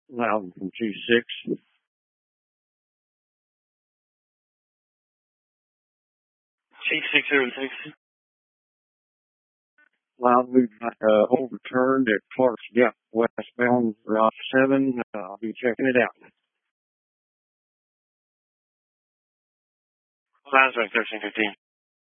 Loudon from 2-6. C606. Loudon, we've got overturned at Clark's Gap, westbound Route 7. I'll be checking it out. Loudon 1315.